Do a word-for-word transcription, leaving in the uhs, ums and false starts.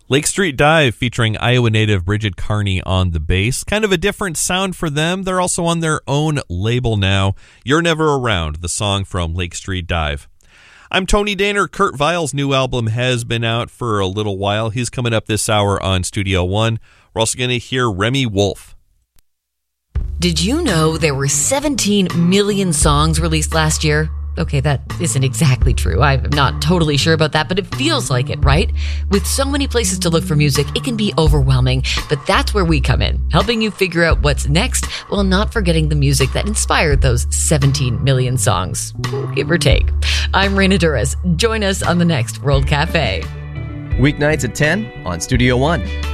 Lake Street Dive featuring Iowa native Bridget Carney on the bass. Kind of a different sound for them. They're also on their own label now. You're Never Around, the song from Lake Street Dive. I'm Tony Daner. Kurt Vile's new album has been out for a little while. He's coming up this hour on Studio One. We're also going to hear Remy Wolf. Did you know there were seventeen million songs released last year? Okay, that isn't exactly true. I'm not totally sure about that, but it feels like it, right? With so many places to look for music, it can be overwhelming, but that's where we come in, helping you figure out what's next while not forgetting the music that inspired those seventeen million songs, give or take. I'm Raina Duras. Join us on the next World Cafe. Weeknights at ten on Studio One.